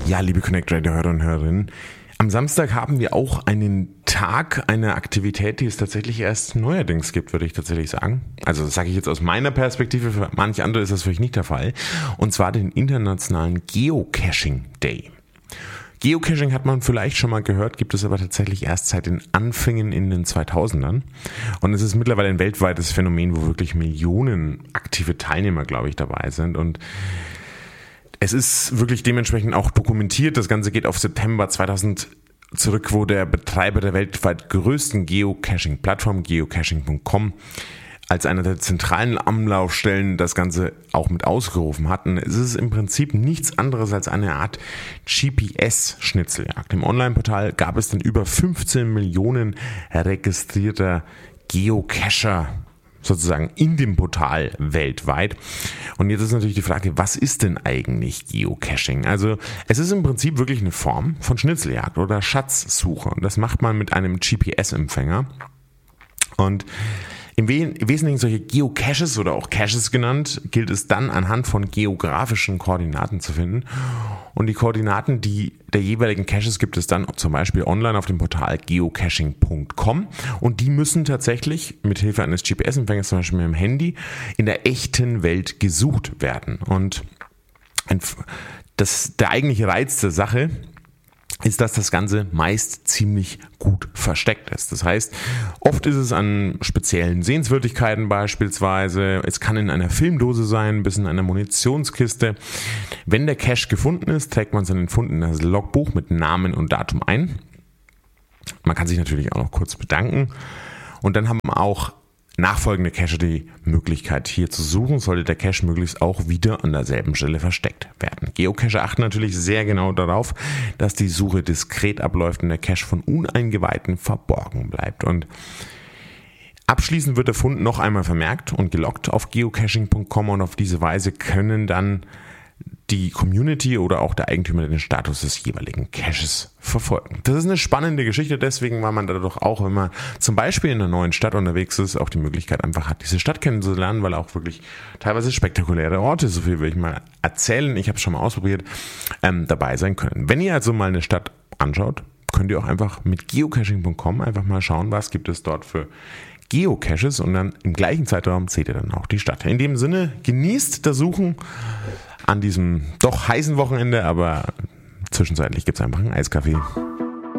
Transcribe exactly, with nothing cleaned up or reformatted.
Ja, liebe Connect Radio-Hörer und Hörerinnen, am Samstag haben wir auch einen Tag, eine Aktivität, die es tatsächlich erst neuerdings gibt, würde ich tatsächlich sagen. Also das sage ich jetzt aus meiner Perspektive, für manche andere ist das vielleicht nicht der Fall. Und zwar den Internationalen Geocaching Day. Geocaching hat man vielleicht schon mal gehört, gibt es aber tatsächlich erst seit den Anfängen in den zweitausendern. Und es ist mittlerweile ein weltweites Phänomen, wo wirklich Millionen aktive Teilnehmer, glaube ich, dabei sind. Und es ist wirklich dementsprechend auch dokumentiert. Das Ganze geht auf September zweitausend zurück, wo der Betreiber der weltweit größten Geocaching-Plattform, geocaching punkt com, als einer der zentralen Anlaufstellen das Ganze auch mit ausgerufen hatten. Es ist im Prinzip nichts anderes als eine Art G P S-Schnitzeljagd. Im Online-Portal gab es dann über fünfzehn Millionen registrierter Geocacher sozusagen in dem Portal weltweit. Und jetzt ist natürlich die Frage, was ist denn eigentlich Geocaching? Also es ist im Prinzip wirklich eine Form von Schnitzeljagd oder Schatzsuche. Und das macht man mit einem G P S-Empfänger. Und im Wesentlichen solche Geocaches oder auch Caches genannt, gilt es dann anhand von geografischen Koordinaten zu finden. Und die Koordinaten die der jeweiligen Caches gibt es dann zum Beispiel online auf dem Portal geocaching punkt com. Und die müssen tatsächlich mit Hilfe eines G P S-Empfängers, zum Beispiel mit dem Handy, in der echten Welt gesucht werden. Und das, der eigentliche Reiz der Sache ist, dass das Ganze meist ziemlich gut versteckt ist. Das heißt, oft ist es an speziellen Sehenswürdigkeiten beispielsweise, es kann in einer Filmdose sein, bis in einer Munitionskiste. Wenn der Cache gefunden ist, trägt man seinen Fund in das Logbuch mit Namen und Datum ein. Man kann sich natürlich auch noch kurz bedanken. Und dann haben auch nachfolgende Cacher die Möglichkeit hier zu suchen, sollte der Cache möglichst auch wieder an derselben Stelle versteckt werden. Geocacher achten natürlich sehr genau darauf, dass die Suche diskret abläuft und der Cache von Uneingeweihten verborgen bleibt. Und abschließend wird der Fund noch einmal vermerkt und geloggt auf geocaching punkt com und auf diese Weise können dann die Community oder auch der Eigentümer den Status des jeweiligen Caches verfolgen. Das ist eine spannende Geschichte, deswegen war man dadurch auch, wenn man zum Beispiel in einer neuen Stadt unterwegs ist, auch die Möglichkeit einfach hat, diese Stadt kennenzulernen, weil auch wirklich teilweise spektakuläre Orte, so viel will ich mal erzählen, ich habe es schon mal ausprobiert, ähm, dabei sein können. Wenn ihr also mal eine Stadt anschaut, könnt ihr auch einfach mit geocaching punkt com einfach mal schauen, was gibt es dort für Geocaches und dann im gleichen Zeitraum seht ihr dann auch die Stadt. In dem Sinne, genießt das Suchen an diesem doch heißen Wochenende, aber zwischenzeitlich gibt es einfach einen Eiskaffee.